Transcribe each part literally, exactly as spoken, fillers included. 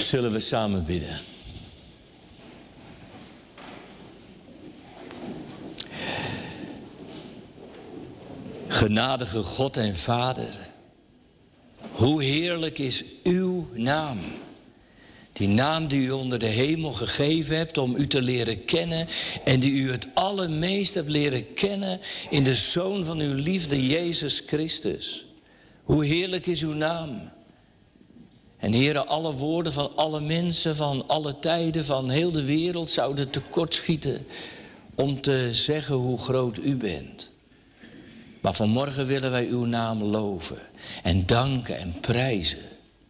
Zullen we samen bidden? Genadige God en Vader, hoe heerlijk is uw naam. Die naam die u onder de hemel gegeven hebt om u te leren kennen en die u het allermeest hebt leren kennen in de Zoon van uw liefde, Jezus Christus. Hoe heerlijk is uw naam. En Heere, alle woorden van alle mensen, van alle tijden, van heel de wereld zouden tekortschieten om te zeggen hoe groot u bent. Maar vanmorgen willen wij uw naam loven en danken en prijzen.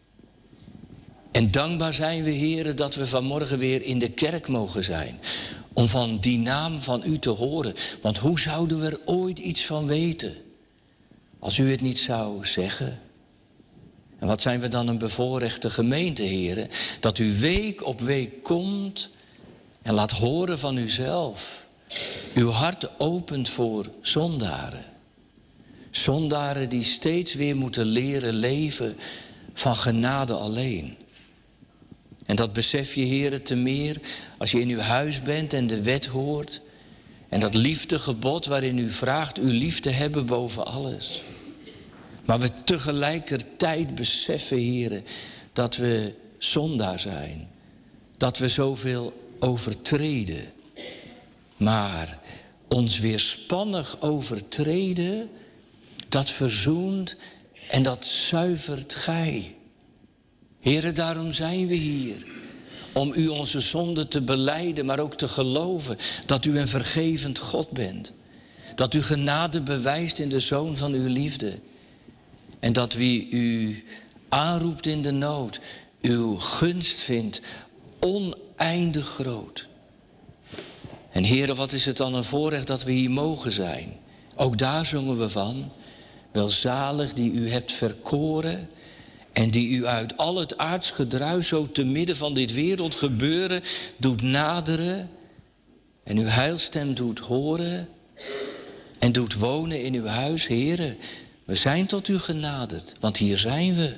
En dankbaar zijn we, Heere, dat we vanmorgen weer in de kerk mogen zijn. Om van die naam van u te horen. Want hoe zouden we er ooit iets van weten als u het niet zou zeggen? En wat zijn we dan een bevoorrechte gemeente, Heere, dat u week op week komt en laat horen van uzelf. Uw hart opent voor zondaren. Zondaren die steeds weer moeten leren leven van genade alleen. En dat besef je, Heere, te meer als je in uw huis bent en de wet hoort. En dat liefdegebod waarin u vraagt uw lief te hebben boven alles. Maar we tegelijkertijd beseffen, Heere, dat we zondaar zijn. Dat we zoveel overtreden. Maar ons weerspannig overtreden, dat verzoent en dat zuivert gij. Heere, daarom zijn we hier. Om u onze zonde te belijden, maar ook te geloven dat u een vergevend God bent. Dat u genade bewijst in de Zoon van uw liefde. En dat wie u aanroept in de nood, uw gunst vindt oneindig groot. En Heere, wat is het dan een voorrecht dat we hier mogen zijn. Ook daar zongen we van. Welzalig die u hebt verkoren en die u uit al het aards gedruis zo te midden van dit wereldgebeuren doet naderen en uw heilstem doet horen en doet wonen in uw huis. Heere, we zijn tot u genaderd, want hier zijn we.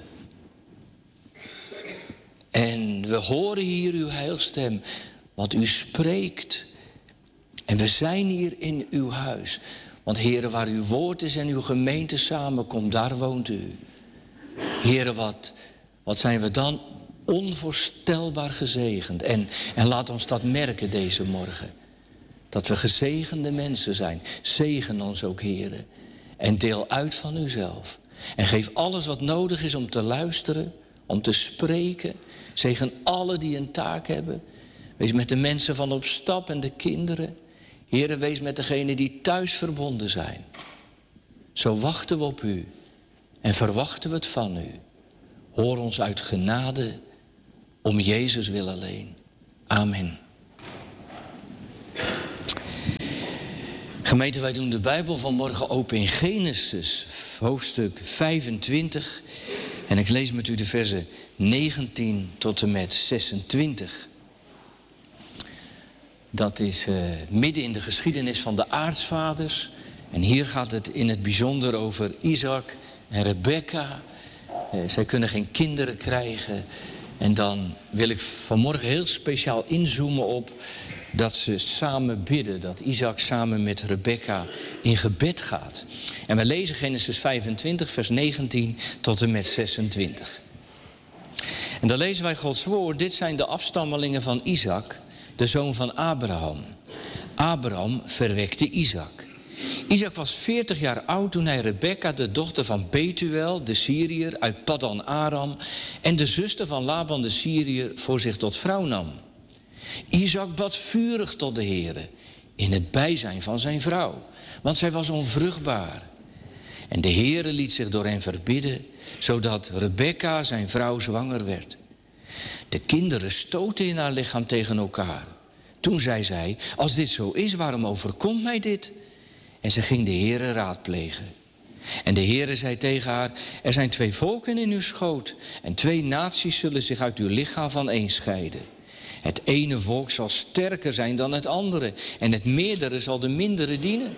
En we horen hier uw heilstem, want u spreekt. En we zijn hier in uw huis. Want Heere, waar uw woord is en uw gemeente samenkomt, daar woont u. Heere, wat, wat zijn we dan onvoorstelbaar gezegend. En, en laat ons dat merken deze morgen. Dat we gezegende mensen zijn. Zegen ons ook, Heere. En deel uit van uzelf. En geef alles wat nodig is om te luisteren, om te spreken. Zegen alle die een taak hebben. Wees met de mensen van op stap en de kinderen. Heere, wees met degenen die thuis verbonden zijn. Zo wachten we op u en verwachten we het van u. Hoor ons uit genade om Jezus wil alleen. Amen. Gemeente, wij doen de Bijbel vanmorgen open in Genesis, hoofdstuk vijfentwintig. En ik lees met u de versen negentien tot en met zesentwintig. Dat is uh, midden in de geschiedenis van de aartsvaders. En hier gaat het in het bijzonder over Isaac en Rebekka. Uh, zij kunnen geen kinderen krijgen. En dan wil ik vanmorgen heel speciaal inzoomen op dat ze samen bidden. Dat Isaac samen met Rebekka in gebed gaat. En we lezen Genesis vijfentwintig, vers negentien tot en met zesentwintig. En dan lezen wij Gods woord. Dit zijn de afstammelingen van Isaac, de zoon van Abraham. Abraham verwekte Isaac. Isaac was veertig jaar oud toen hij Rebekka, de dochter van Betuel, de Syriër uit Paddan Aram, en de zuster van Laban de Syriër voor zich tot vrouw nam. Isaac bad vurig tot de Heere in het bijzijn van zijn vrouw, want zij was onvruchtbaar. En de Heere liet zich door hen verbidden, zodat Rebekka, zijn vrouw, zwanger werd. De kinderen stoten in haar lichaam tegen elkaar. Toen zei zij, als dit zo is, waarom overkomt mij dit? En ze ging de Heere raadplegen. En de Heere zei tegen haar, er zijn twee volken in uw schoot. En twee naties zullen zich uit uw lichaam vaneen scheiden. Het ene volk zal sterker zijn dan het andere. En het meerdere zal de mindere dienen.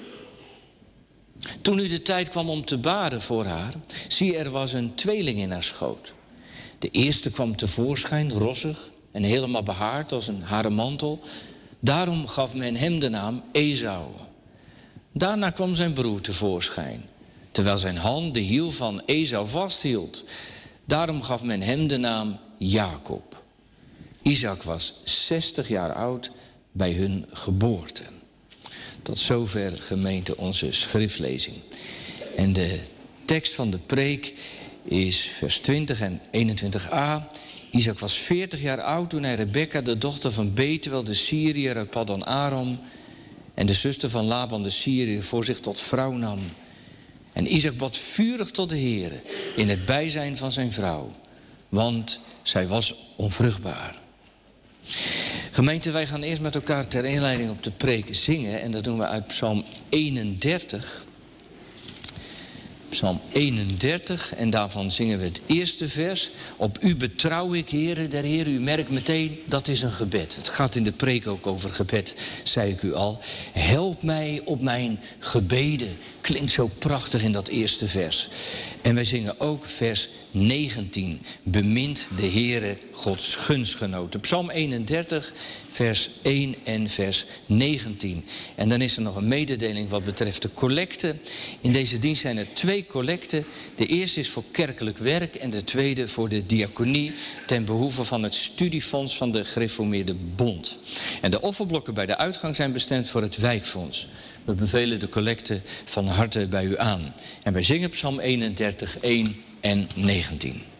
Toen nu de tijd kwam om te baren voor haar, zie, er was een tweeling in haar schoot. De eerste kwam tevoorschijn, rossig en helemaal behaard als een haren mantel. Daarom gaf men hem de naam Esau. Daarna kwam zijn broer tevoorschijn, terwijl zijn hand de hiel van Esau vasthield. Daarom gaf men hem de naam Jacob. Isaac was zestig jaar oud bij hun geboorte. Tot zover, gemeente, onze schriftlezing. En de tekst van de preek is vers twintig en eenentwintig a. Isaac was veertig jaar oud toen hij Rebekka, de dochter van Betuel, de Syriër uit Paddan Aram, en de zuster van Laban de Syriër voor zich tot vrouw nam. En Isaac bad vurig tot de Heere in het bijzijn van zijn vrouw, want zij was onvruchtbaar. Gemeente, wij gaan eerst met elkaar ter inleiding op de preek zingen. En dat doen we uit Psalm eenendertig. Psalm eenendertig, en daarvan zingen we het eerste vers. Op u betrouw ik, Heere der Heer. U merkt meteen, dat is een gebed. Het gaat in de preek ook over gebed, zei ik u al. Help mij op mijn gebeden. Klinkt zo prachtig in dat eerste vers. En wij zingen ook vers negentien. Bemint de Heere Gods gunstgenoten. Psalm eenendertig, vers één en vers negentien. En dan is er nog een mededeling wat betreft de collecte. In deze dienst zijn er twee collecten. De eerste is voor kerkelijk werk en de tweede voor de diaconie ten behoeve van het studiefonds van de Gereformeerde Bond. En de offerblokken bij de uitgang zijn bestemd voor het wijkfonds. We bevelen de collecte van harte bij u aan. En wij zingen Psalm eenendertig, één en negentien.